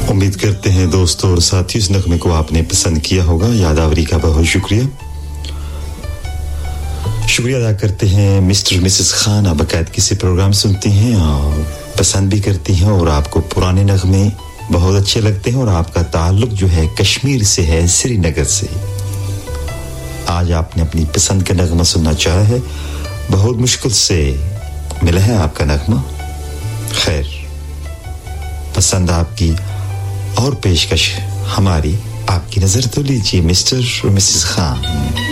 उम्मीद करते हैं दोस्तों और साथियों इस नगमे को आपने पसंद किया होगा यादावरी का बहुत शुक्रिया अदा करते हैं मिस्टर मिसेस खान आप बाकायदगी से प्रोग्राम सुनती हैं और पसंद भी करती हैं और आपको पुराने नगमे बहुत अच्छे लगते हैं और आपका ताल्लुक जो है कश्मीर से है श्रीनगर से आज आपने अपनी पसंद का नगमा सुनना चाहा है बहुत मुश्किल से मिला है आपका नगमा खैर पसंद आपकी और पेशकश हमारी आपकी नजर तो लीजिए मिस्टर और मिसेस खान